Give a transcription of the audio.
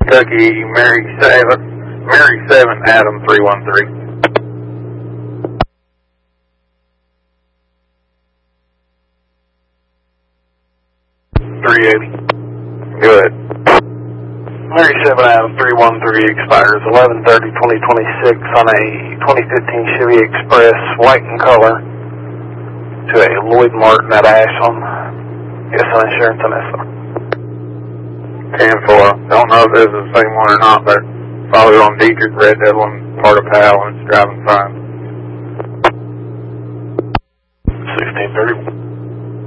Kentucky, Mary 7, Adam 313. Good. Mary 7 Adam 313 expires 11/30/2026 on a 2015 Chevy Express, white in color, to a Lloyd Martin at Ashland. Yes, on insurance on this one. 10-4. Don't know if this is the same one or not, but followed on Dietrich, Red Devil, and part of Powell, and it's driving fine. 1631.